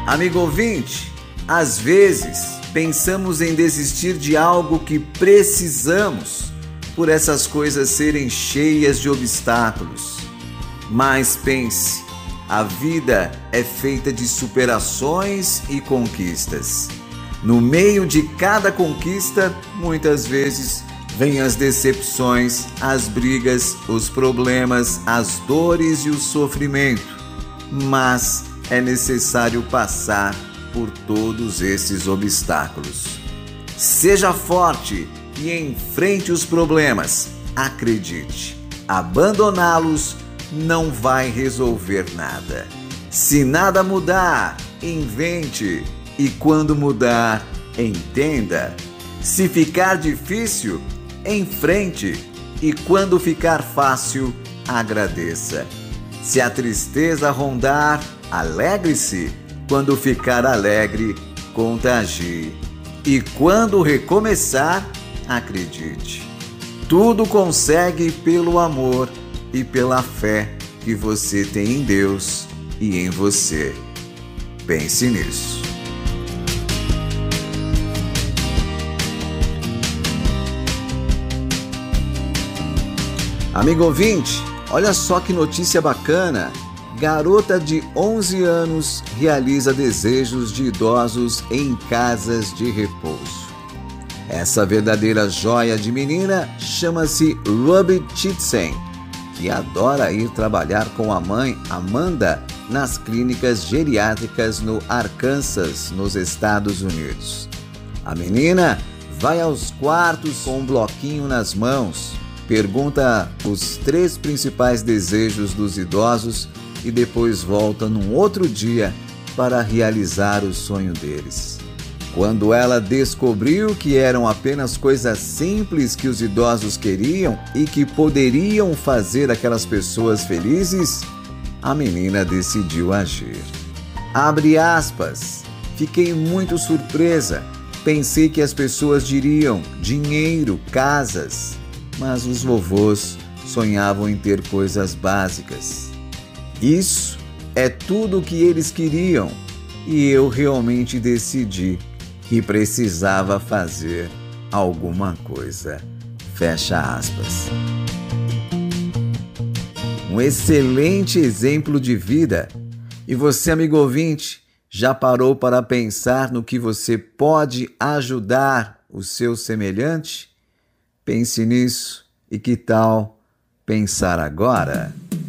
Amigo ouvinte, às vezes pensamos em desistir de algo que precisamos por essas coisas serem cheias de obstáculos. Mas pense, a vida é feita de superações e conquistas. No meio de cada conquista, muitas vezes, vêm as decepções, as brigas, os problemas, as dores e o sofrimento. Mas é necessário passar por todos esses obstáculos. Seja forte e enfrente os problemas. Acredite, abandoná-los não vai resolver nada. Se nada mudar, invente. E quando mudar, entenda. Se ficar difícil, enfrente. E quando ficar fácil, agradeça. Se a tristeza rondar, alegre-se. Quando ficar alegre, contagie. E quando recomeçar, acredite. Tudo consegue pelo amor e pela fé que você tem em Deus e em você. Pense nisso. Amigo ouvinte, olha só que notícia bacana. Garota de 11 anos realiza desejos de idosos em casas de repouso. Essa verdadeira joia de menina chama-se Ruby Chitsen, que adora ir trabalhar com a mãe Amanda nas clínicas geriátricas no Arkansas, nos Estados Unidos. A menina vai aos quartos com um bloquinho nas mãos, pergunta os 3 principais desejos dos idosos e depois volta num outro dia para realizar o sonho deles. Quando ela descobriu que eram apenas coisas simples que os idosos queriam e que poderiam fazer aquelas pessoas felizes, a menina decidiu agir. Abre aspas. Fiquei muito surpresa. Pensei que as pessoas diriam dinheiro, casas, mas os vovôs sonhavam em ter coisas básicas. Isso é tudo o que eles queriam e eu realmente decidi que precisava fazer alguma coisa. Fecha aspas. Um excelente exemplo de vida. E você, amigo ouvinte, já parou para pensar no que você pode ajudar o seu semelhante? Pense nisso e que tal pensar agora?